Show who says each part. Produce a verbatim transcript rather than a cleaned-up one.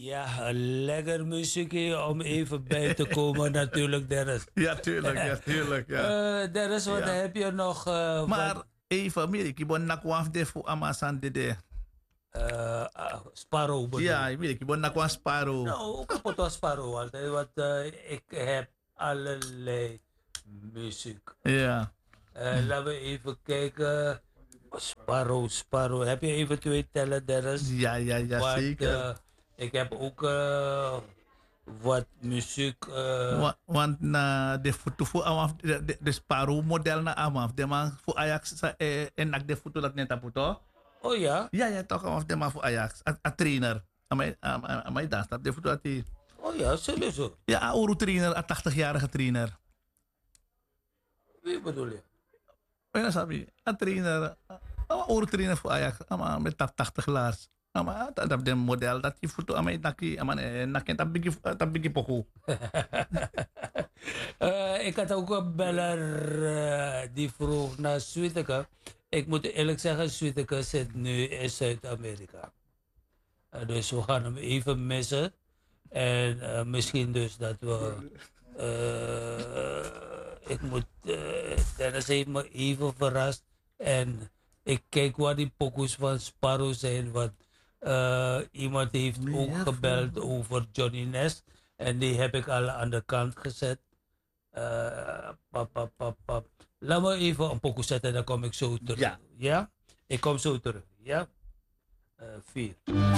Speaker 1: Ja, lekker muziekje om even bij te komen natuurlijk, Dennis.
Speaker 2: Ja, tuurlijk, ja, tuurlijk. Ja.
Speaker 1: Eh Dennis, wat
Speaker 2: Ja.
Speaker 1: heb je nog? eh
Speaker 2: Maar
Speaker 1: wat,
Speaker 2: even, meer, ik ben nakwaf de voor Amazon de de.
Speaker 1: eh, ah, Sparrow bedoel
Speaker 2: Ja,
Speaker 1: je?
Speaker 2: ik weet, ik ben nakwaf Sparrow.
Speaker 1: Nou, ook kapot als Sparrow altijd, want eh, ik heb allerlei muziek.
Speaker 2: Ja.
Speaker 1: Eh, laten we even kijken. Sparrow, Sparrow. Heb je even twee tellen, Dennis?
Speaker 2: Ja, ja, ja,
Speaker 1: Wat,
Speaker 2: zeker.
Speaker 1: eh, ik heb ook eh, wat muziek. eh,
Speaker 2: Wa- Want na de foto voor Amaf, de, de, de Sparrow model na Amaf, de man voor Ajax sa, eh, en nak de foto dat net op to.
Speaker 1: oh ja?
Speaker 2: Ja, ja, toch Amaf de man voor Ajax, a, a trainer. Amai, amai, amai dan staat de foto dat hij.
Speaker 1: Oh ja, sowieso.
Speaker 2: Ja, a Uru trainer, a tachtig-jarige trainer.
Speaker 1: Wie bedoel je?
Speaker 2: Oye, sabi, a trainer, a Uru trainer voor Ajax, ama met tap tachtig laars. Ama dat dat de model dat die foto amai naki, ama eh, naki dat bigi dat bigi poku.
Speaker 1: Eh, ik had ook een beller eh, die vroeg naar Zwitserland. Ik moet eerlijk zeggen, Zwitserland zit nu in Zuid-Amerika. Eh, dus we gaan hem even missen. En eh, misschien dus dat we. eh, ik moet. eh Dennis heeft me even verrast. En ik kijk waar die pokoes van Sparrow zijn. Want eh, iemand heeft ook
Speaker 2: Ja,
Speaker 1: gebeld over Johnny Nest. En die heb ik al aan de kant gezet. Eh, pap, pap, pap, pap. Laat me even een pokoe zetten en dan kom ik zo terug.
Speaker 2: Ja.
Speaker 1: Ja? Ik kom zo terug. Ja? Eh, vier.